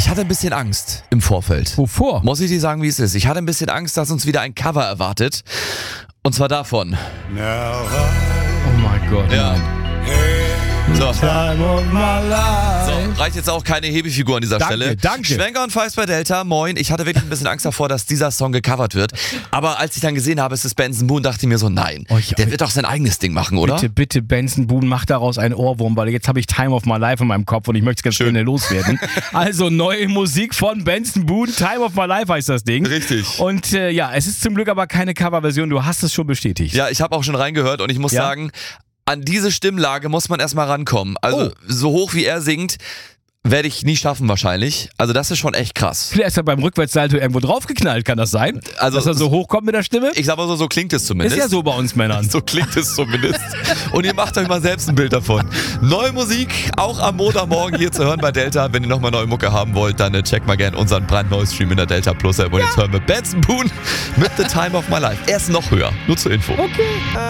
Ich hatte ein bisschen Angst im Vorfeld. Wovor? Muss ich dir sagen, wie es ist? Ich hatte ein bisschen Angst, dass uns wieder ein Cover erwartet. Und zwar davon. Oh mein Gott. Ja. So. Time of my life. So, reicht jetzt auch keine Hebefigur an dieser Stelle. Danke. Schwenker und Feist bei Delta, moin. Ich hatte wirklich ein bisschen Angst davor, dass dieser Song gecovert wird. Aber als ich dann gesehen habe, es ist Benson Boone, dachte ich mir so, nein, der wird doch sein eigenes Ding machen, oder? Bitte, Benson Boone, mach daraus einen Ohrwurm, weil jetzt habe ich Time of My Life in meinem Kopf und ich möchte es ganz gerne loswerden. Also neue Musik von Benson Boone, Time of My Life heißt das Ding. Richtig. Und es ist zum Glück aber keine Coverversion, du hast es schon bestätigt. Ja, ich habe auch schon reingehört und ich muss sagen, an diese Stimmlage muss man erstmal rankommen. Also so hoch wie er singt, werde ich nie schaffen wahrscheinlich. Also das ist schon echt krass. Vielleicht ist er beim Rückwärtssalto irgendwo draufgeknallt, kann das sein? Also, dass er so hochkommt mit der Stimme? Ich sag mal so klingt es zumindest. Ist ja so bei uns Männern. So klingt es zumindest. Und ihr macht euch mal selbst ein Bild davon. Neue Musik, auch am Montagmorgen hier zu hören bei Delta. Wenn ihr nochmal neue Mucke haben wollt, dann checkt mal gerne unseren brandneuen Stream in der Delta Plus App. Und jetzt hören wir Benson Boone mit The Time of My Life. Er ist noch höher. Nur zur Info. Okay.